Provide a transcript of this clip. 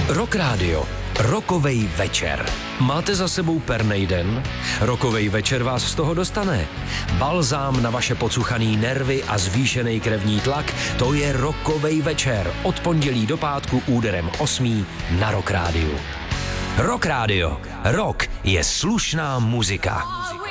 Rock Radio. Rokovej večer. Máte za sebou pernej den? Rokovej večer vás z toho dostane. Balzám na vaše pocuchaný nervy a zvýšený krevní tlak, to je Rokovej večer. Od pondělí do pátku úderem 8 na Rock Radio. Rock Radio. Rock je slušná muzika.